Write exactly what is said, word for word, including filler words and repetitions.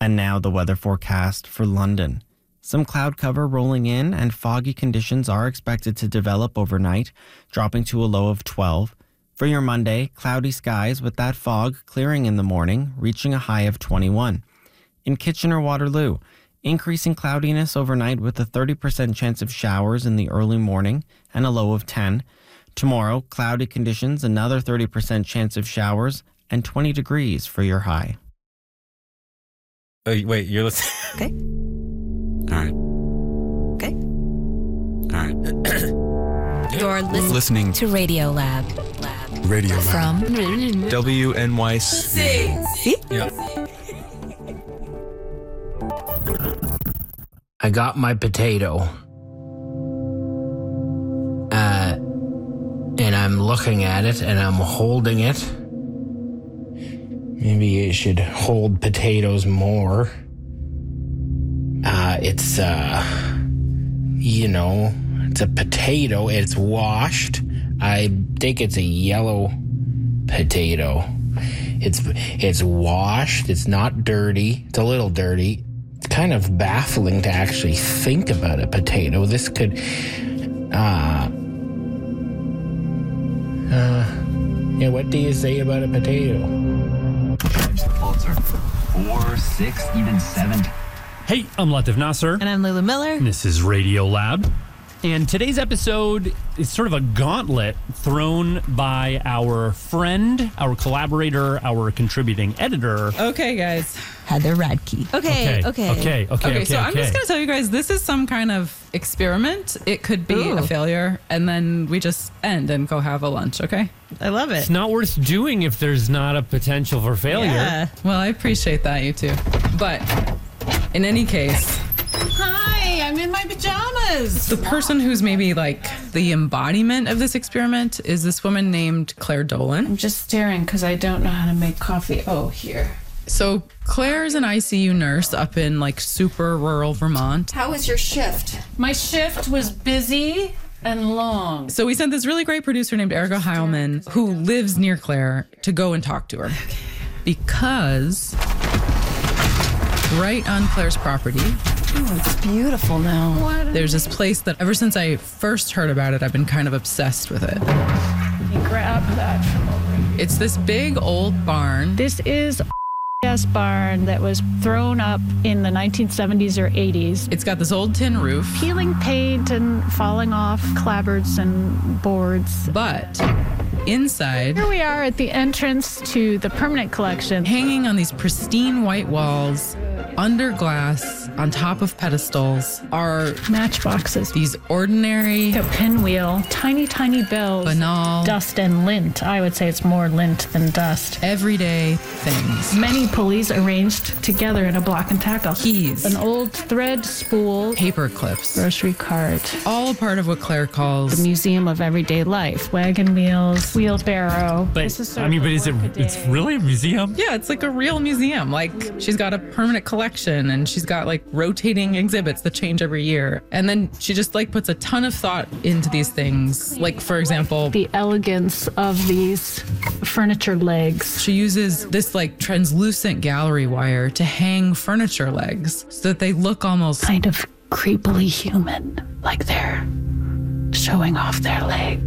And now the weather forecast for London. Some cloud cover rolling in and foggy conditions are expected to develop overnight, dropping to a low of twelve. For your Monday, cloudy skies with that fog clearing in the morning, reaching a high of twenty-one. In Kitchener-Waterloo, increasing cloudiness overnight with a thirty percent chance of showers in the early morning and a low of ten. Tomorrow, cloudy conditions, another thirty percent chance of showers, and twenty degrees for your high. Oh, wait, you're listening? Okay. All right. Okay. All right. You're listening, listening to Radio Lab. Lab. Radio Lab. From W N Y C. See? Yeah. I got my potato. Uh, and I'm looking at it and I'm holding it. Maybe I should hold potatoes more. Uh, it's, uh, you know, it's a potato. It's washed. I think it's a yellow potato. It's, it's washed. It's not dirty. It's a little dirty. It's kind of baffling to actually think about a potato. This could, uh, uh, yeah, what do you say about a potato? Pulitzer. Four, six, even seven. Hey, I'm Latif Nasser. And I'm Lula Miller. And this is Radio Lab. And today's episode is sort of a gauntlet thrown by our friend, our collaborator, our contributing editor. Okay, guys. Heather Radke. Okay, Okay, okay, okay. okay, okay. Okay, so okay. I'm just going to tell you guys, this is some kind of experiment. It could be Ooh. a failure, and then we just end and go have a lunch, okay? I love it. It's not worth doing if there's not a potential for failure. Yeah. Well, I appreciate that, you too. But in any case, Hi, I'm in my pajamas. the person who's maybe like the embodiment of this experiment is this woman named Claire Dolan. I'm just staring because I don't know how to make coffee. Oh, here. So Claire's an I C U nurse up in like super rural Vermont. How was your shift? My shift was busy and long. So we sent this really great producer named Erica Heilman, who lives near Claire, to go and talk to her. Because right on Claire's property, Oh, it's beautiful now. What? there's this place that ever since I first heard about it, I've been kind of obsessed with it. Let me grab that from over here. It's this big old barn. This is a ass barn that was thrown up in the nineteen seventies or eighties. It's got this old tin roof, Peeling paint and falling off clapboards and boards. but inside, Here we are at the entrance to the permanent collection. hanging on these pristine white walls, under glass, on top of pedestals, are Matchboxes, these ordinary, a pinwheel, tiny, tiny bells, banal, dust and lint. I would say it's more lint than dust. everyday things. Many pulleys arranged together in a block and tackle. Keys, An old thread spool, paper clips, grocery cart, all a part of what Claire calls the museum of everyday life, wagon wheels, wheelbarrow. But, This is sort I mean, of but a is it, workaday. it's really a museum? Yeah, it's like a real museum. Like, she's got a permanent collection and she's got like rotating exhibits that change every year. And then she just like puts a ton of thought into these things. Like, for example, the elegance of these furniture legs. she uses this like translucent gallery wire to hang furniture legs so that they look almost Kind of creepily human, like they're showing off their legs.